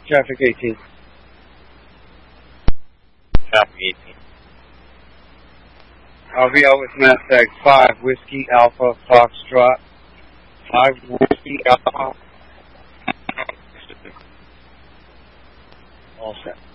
Traffic 18. Traffic 18. RVL with Mustang 5 Whiskey Alpha Foxtrot. 5 Whiskey Alpha. All set.